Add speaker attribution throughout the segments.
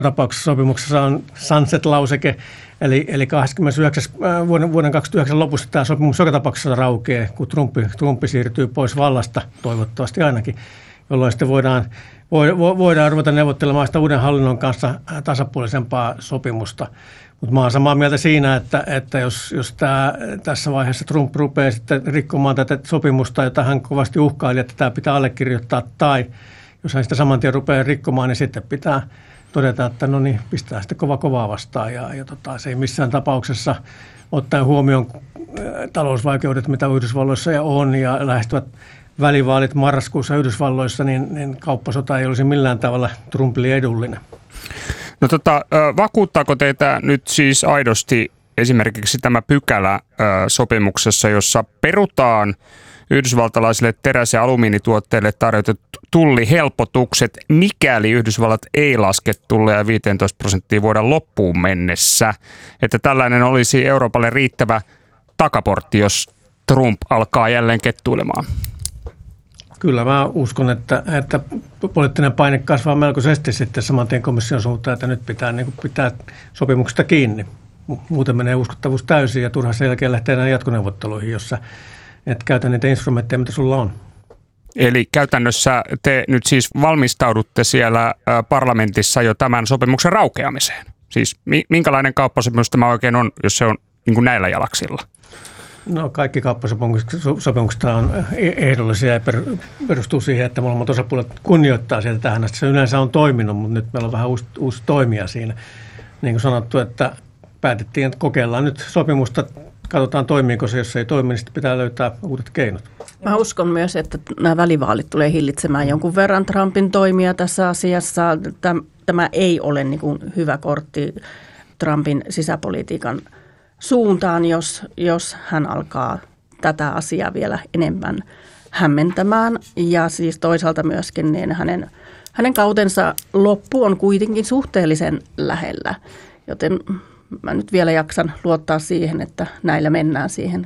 Speaker 1: tapauksessa sopimuksessa on sunset-lauseke, eli 29. vuoden 2009 lopussa tämä sopimus joka tapauksessa raukeaa, kun Trump siirtyy pois vallasta, toivottavasti ainakin, jolloin sitten voidaan ruveta neuvottelemaan sitä uuden hallinnon kanssa tasapuolisempaa sopimusta. Mutta mä oon samaa mieltä siinä, että jos tässä vaiheessa Trump rupeaa sitten rikkomaan tätä sopimusta, jota hän kovasti uhkaili, että tämä pitää allekirjoittaa, tai jos hän sitä saman tien rupeaa rikkomaan, niin sitten pitää todeta, että no niin, pistää sitten kovaa vastaan. Ja se ei missään tapauksessa ottaen huomioon talousvaikeudet, mitä Yhdysvalloissa on, ja lähestyvät välivaalit marraskuussa Yhdysvalloissa, niin kauppasota ei olisi millään tavalla Trumpille edullinen.
Speaker 2: No vakuuttaako teitä nyt siis aidosti esimerkiksi tämä pykälä sopimuksessa, jossa perutaan yhdysvaltalaisille teräs- ja alumiinituotteille tarjotut tullihelpotukset, mikäli Yhdysvallat ei laske tulleja 15% vuoden loppuun mennessä, että tällainen olisi Euroopalle riittävä takaportti, jos Trump alkaa jälleen kettuilemaan?
Speaker 1: Kyllä mä uskon, että poliittinen paine kasvaa melkoisesti sitten saman tien komission suuntaan, että nyt pitää sopimuksesta kiinni. Muuten menee uskottavuus täysin ja turha sen jälkeen lähtee näihin jatkoneuvotteluihin, jossa et käytä niitä instrumentteja, mitä sulla on.
Speaker 2: Eli käytännössä te nyt siis valmistaudutte siellä parlamentissa jo tämän sopimuksen raukeamiseen. Siis minkälainen kauppasopimus tämä oikein on, jos se on niin kuin näillä jalaksilla?
Speaker 1: No kaikki kauppasopimukset on ehdollisia ja perustuu siihen, että molemmat osapuolet kunnioittaa sieltä tähän asti. Se yleensä on toiminut, mutta nyt meillä on vähän uusi toimija siinä. Niin kuin sanottu, että päätettiin, että kokeillaan nyt sopimusta, katsotaan toimiiko se, jos se ei toimi, niin sitten pitää löytää uudet keinot.
Speaker 3: Mä uskon myös, että nämä välivaalit tulee hillitsemään jonkun verran Trumpin toimia tässä asiassa. Tämä ei ole niin kuin hyvä kortti Trumpin sisäpolitiikan suuntaan, jos hän alkaa tätä asiaa vielä enemmän hämmentämään. Ja siis toisaalta myöskin niin hänen kautensa loppu on kuitenkin suhteellisen lähellä, joten mä nyt vielä jaksan luottaa siihen, että näillä mennään siihen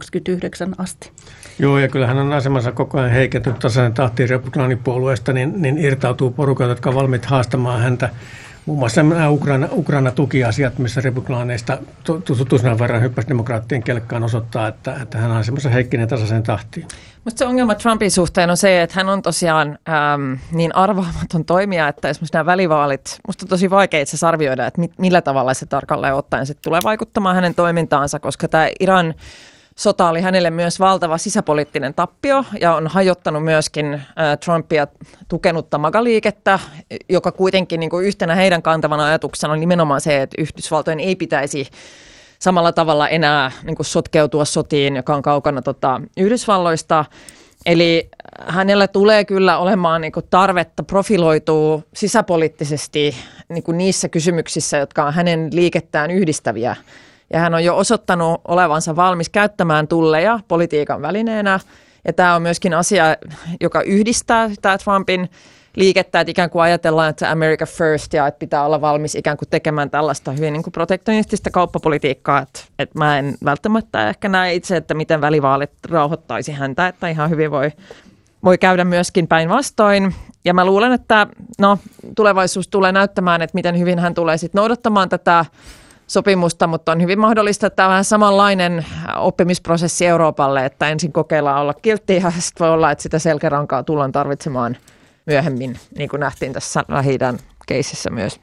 Speaker 3: 29 asti.
Speaker 1: Joo, ja kyllähän on asemansa koko ajan heikentynyt tasainen tahtiin republikaanipuolueesta, niin irtautuu porukat, jotka on valmiit haastamaan häntä. Muun muassa nämä Ukraina-tukiasiat, missä republikaaneista tusinan verran hyppäsi demokraattien kelkkaan, osoittaa, että hän on asemassa heikkinen tasaisen tahtiin.
Speaker 4: Musta se ongelma Trumpin suhteen on se, että hän on tosiaan niin arvaamaton toimija, että esimerkiksi nämä välivaalit, musta on tosi vaikea itse arvioida, että millä tavalla se tarkalleen ottaen se tulee vaikuttamaan hänen toimintaansa, koska tämä Iran sota oli hänelle myös valtava sisäpoliittinen tappio ja on hajottanut myöskin Trumpia tukenutta MAGA-liikettä, joka kuitenkin niin kuin yhtenä heidän kantavana ajatuksena on nimenomaan se, että Yhdysvaltojen ei pitäisi samalla tavalla enää niin kuin sotkeutua sotiin, joka on kaukana Yhdysvalloista. Eli hänellä tulee kyllä olemaan niin kuin tarvetta profiloitua sisäpoliittisesti niin kuin niissä kysymyksissä, jotka on hänen liikettään yhdistäviä. Ja hän on jo osoittanut olevansa valmis käyttämään tulleja politiikan välineenä. Ja tämä on myöskin asia, joka yhdistää tämä Trumpin liikettä, että ikään kuin ajatellaan, että America first ja että pitää olla valmis ikään kuin tekemään tällaista hyvin niin kuin protektionistista kauppapolitiikkaa. Että mä en välttämättä ehkä näe itse, että miten välivaalit rauhoittaisi häntä, että ihan hyvin voi käydä myöskin päinvastoin. Ja mä luulen, että tulevaisuus tulee näyttämään, että miten hyvin hän tulee sitten noudattamaan tätä sopimusta, mutta on hyvin mahdollista, että tämä on vähän samanlainen oppimisprosessi Euroopalle, että ensin kokeillaan olla kilttiä ja sitten voi olla, että sitä selkärankaa tullaan tarvitsemaan myöhemmin, niin kuin nähtiin tässä Lähi-idän keisissä myös.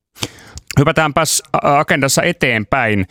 Speaker 2: Hypätäänpäs agendassa eteenpäin.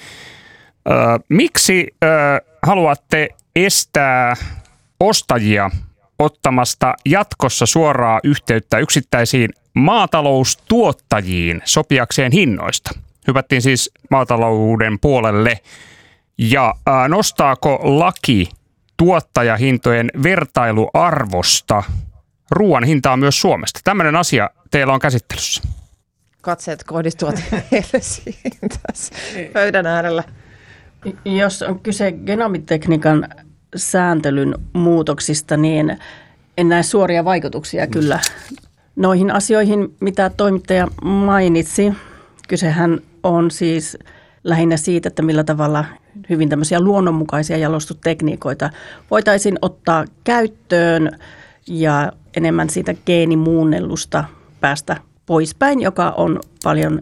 Speaker 2: Miksi haluatte estää ostajia ottamasta jatkossa suoraa yhteyttä yksittäisiin maataloustuottajiin sopiakseen hinnoista? Hypättiin siis maatalouden puolelle. Ja nostaako laki tuottajahintojen vertailuarvosta ruoan hintaa myös Suomesta? Tämmöinen asia teillä on käsittelyssä.
Speaker 4: Katseet kohdistuvat tässä pöydän äärellä.
Speaker 3: Jos on kyse genomitekniikan sääntelyn muutoksista, niin en näe suoria vaikutuksia kyllä noihin asioihin, mitä toimittaja mainitsi. Kysehän on siis lähinnä siitä, että millä tavalla hyvin tämmöisiä luonnonmukaisia jalostustekniikoita voitaisiin ottaa käyttöön ja enemmän siitä geenimuunnellusta päästä poispäin, joka on paljon